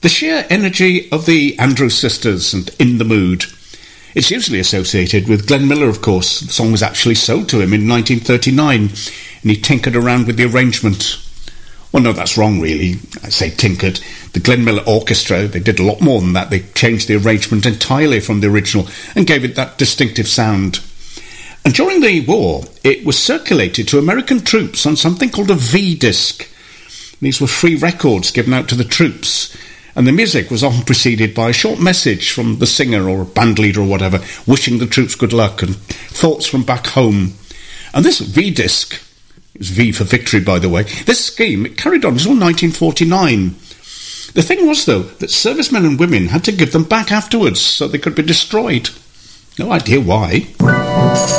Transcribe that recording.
The sheer energy of the Andrews Sisters and In the Mood. It's usually associated with Glenn Miller, of course. The song was actually sold to him in 1939, and he tinkered around with the arrangement. Well, no, that's wrong, really. I say tinkered. The Glenn Miller Orchestra, they did a lot more than that. They changed the arrangement entirely from the original and gave it that distinctive sound. And during the war, it was circulated to American troops on something called a V-disc. These were free records given out to the troops, and the music was often preceded by a short message from the singer or band leader or whatever, wishing the troops good luck and thoughts from back home. And this V-disc, it was V for victory, by the way, this scheme, it carried on until 1949. The thing was, though, that servicemen and women had to give them back afterwards so they could be destroyed. No idea why.